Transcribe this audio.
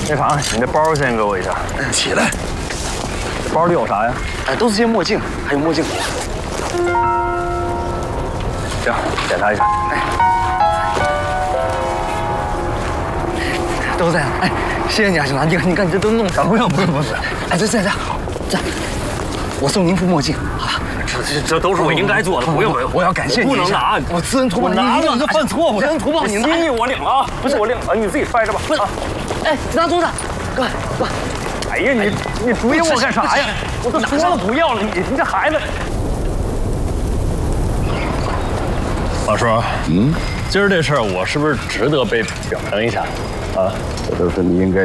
那啥，你的包先给我一下。 起来。 包里有啥呀？ 哎，都是些墨镜，还有墨镜。 行，检查一下。 哎，都在呢。哎，谢谢你啊，警察，你看你这都弄啥？ 不用。 哎，这，好，这，我送您副墨镜，好吧？ 这都是我应该做的，不用。 我要感谢你， 不能拿， 我私人图报， 我拿了，这犯错误， 私人图报，你心意我领了啊，不是我领了，你自己揣着吧。 不是，哎，拿桌子，哥。 哎呀，你追我干啥呀？我都说了不要了，你这孩子。老叔，今儿这事儿我是不是值得被表扬一下？啊， 这都是你应该